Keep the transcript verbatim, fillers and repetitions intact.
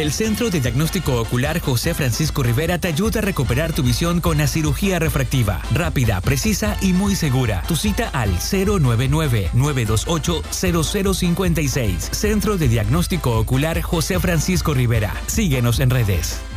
El Centro de Diagnóstico Ocular José Francisco Rivera te ayuda a recuperar tu visión con la cirugía refractiva. Rápida, precisa y muy segura. Tu cita al cero nueve nueve, nueve dos ocho, cero cero cinco seis. Centro de Diagnóstico Ocular José Francisco Rivera. Síguenos en redes.